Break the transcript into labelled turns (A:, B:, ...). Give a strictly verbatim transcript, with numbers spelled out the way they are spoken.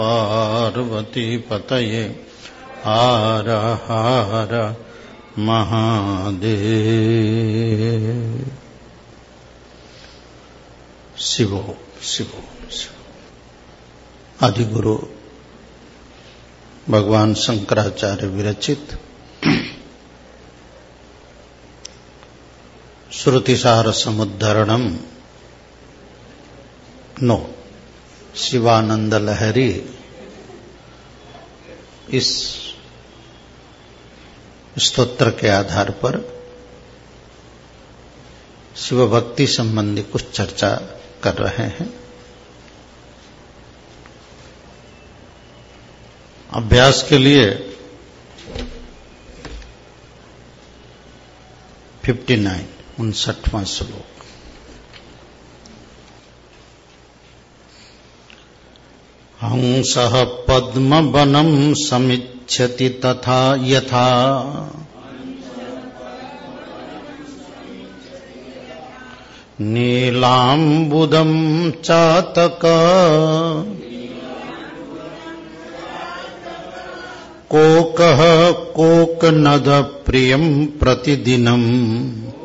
A: पार्वती पतये हर हर महादेव। शिवो शिवो शिवो। आदिगुरु भगवान शंकराचार्य विरचित श्रुतिसार समुद्धरणम नो शिवानंद लहरी इस स्तोत्र के आधार पर शिव भक्ति संबंधी कुछ चर्चा कर रहे हैं। अभ्यास के लिए फिफ्टी नाइन उनसठवां श्लोक। हंसः पद्मवनं समिच्छति तथा यथा नीलाम्बुदं चातक कोकः कोकनद प्रियं प्रतिदिनम्